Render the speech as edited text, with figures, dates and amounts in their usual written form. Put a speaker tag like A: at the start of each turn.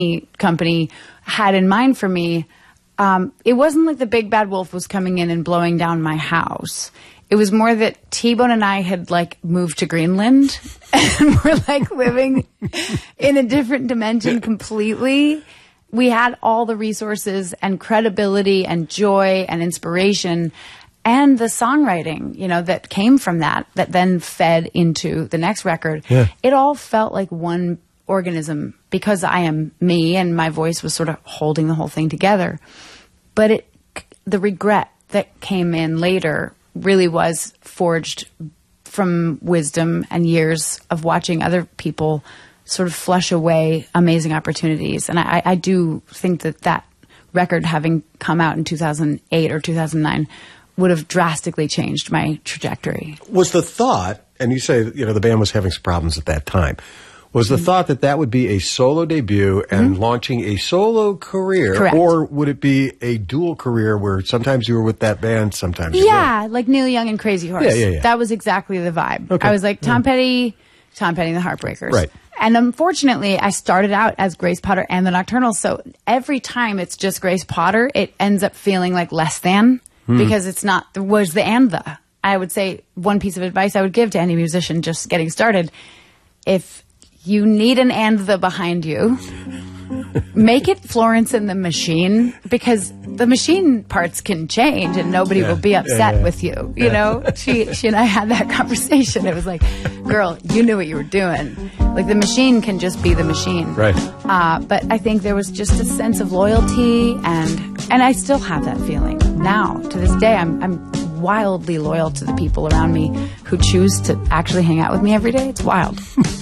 A: company had in mind for me, it wasn't like the big bad wolf was coming in and blowing down my house. It was more that T-Bone and I had like moved to Greenland and we're like living in a different dimension completely. We had all the resources and credibility and joy and inspiration and the songwriting, you know, that came from that then fed into the next record. Yeah. It all felt like one organism because I am me and my voice was sort of holding the whole thing together. But the regret that came in later really was forged from wisdom and years of watching other people sort of flush away amazing opportunities. And I do think that record having come out in 2008 or 2009 would have drastically changed my trajectory.
B: Was the thought, and you say, you know, the band was having some problems at that time, was the thought that would be a solo debut and launching a solo career?
A: Correct.
B: Or would it be a dual career where sometimes you were with that band, sometimes you weren't?
A: Like Neil Young and Crazy Horse.
B: Yeah.
A: That was exactly the vibe.
B: Okay.
A: I was like Tom Petty and the Heartbreakers.
B: Right.
A: And unfortunately, I started out as Grace Potter and the Nocturnals, so every time it's just Grace Potter, it ends up feeling like less than because it's not, was the and the. I would say one piece of advice I would give to any musician just getting started, if you need an and the behind you, make it Florence and the Machine, because the machine parts can change and nobody will be upset with you. You know, she and I had that conversation. It was like, girl, you knew what you were doing. Like the machine can just be the machine.
B: Right.
A: But I think there was just a sense of loyalty and I still have that feeling now to this day. I'm wildly loyal to the people around me who choose to actually hang out with me every day. It's wild.